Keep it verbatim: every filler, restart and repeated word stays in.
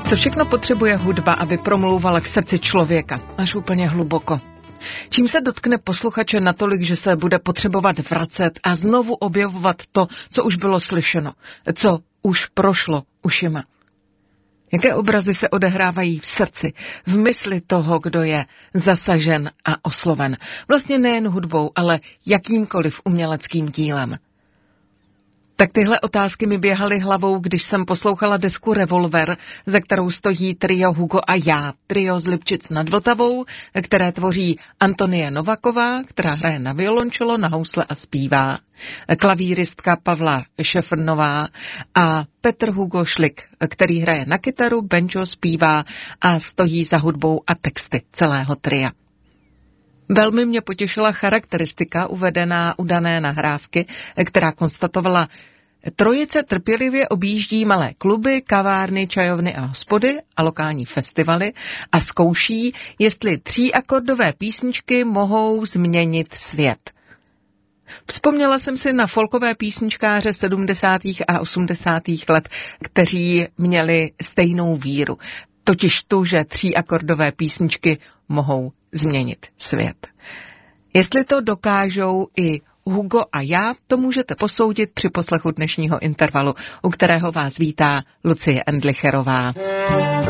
Co všechno potřebuje hudba, aby promlouvala k srdci člověka, až úplně hluboko. Čím se dotkne posluchače natolik, že se bude potřebovat vracet a znovu objevovat to, co už bylo slyšeno, co už prošlo ušima. Jaké obrazy se odehrávají v srdci, v mysli toho, kdo je zasažen a osloven. Vlastně nejen hudbou, ale jakýmkoliv uměleckým dílem. Tak tyhle otázky mi běhaly hlavou, když jsem poslouchala desku Revolver, za kterou stojí trio Hugo a já, trio z Lipčic nad Vltavou, které tvoří Antonie Novaková, která hraje na violončelo, na housle a zpívá, klavíristka Pavla Šefrnová a Petr Hugo Šlik, který hraje na kytaru, banjo, zpívá a stojí za hudbou a texty celého tria. Velmi mě potěšila charakteristika uvedená u dané nahrávky, která konstatovala: trojice trpělivě objíždí malé kluby, kavárny, čajovny a hospody a lokální festivaly a zkouší, jestli tříakordové písničky mohou změnit svět. Vzpomněla jsem si na folkové písničkáře sedmdesátých a osmdesátých let, kteří měli stejnou víru. Totiž tu, že tříakordové písničky mohou změnit svět. Jestli to dokážou i Hugo a já, to můžete posoudit při poslechu dnešního intervalu, u kterého vás vítá Lucie Endlicherová.